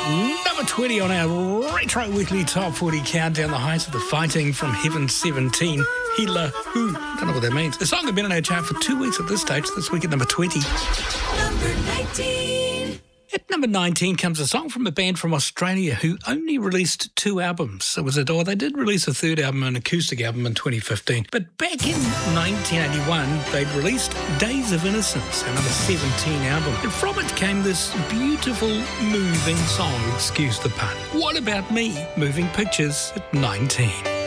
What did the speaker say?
Number 20 on our Retro Weekly Top 40 Countdown, the heights of the fighting from Heaven 17, Hila Who. Don't know what that means. The song had been on our chart for 2 weeks at this stage, this week at number 20. Number 19. At number 19 comes a song from a band from Australia who only released 2 albums. They did release a third album, an acoustic album in 2015. But back in 1981, they'd released Days of Innocence, our number 17 album. And from it came this beautiful, moving song, excuse the pun. What About Me? Moving Pictures at 19.